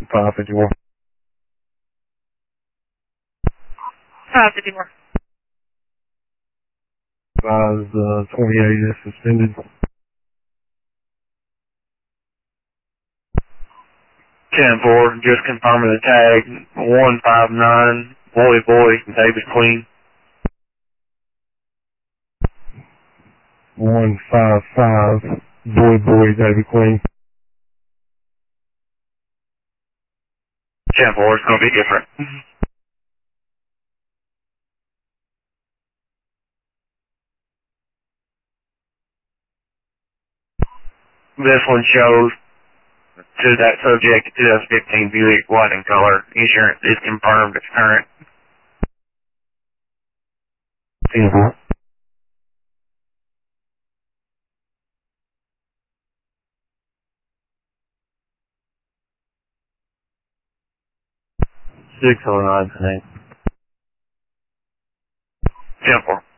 554. 554. Advise 28 is suspended. 10-4, just confirming the tag. 159, boy, David Queen. 155, boy, David Queen. 10-4, it's going to be different. This one shows to that subject, 2015 Buick, white in color. Insurance is confirmed, it's current. 10-4. 609 tonight. 10-4.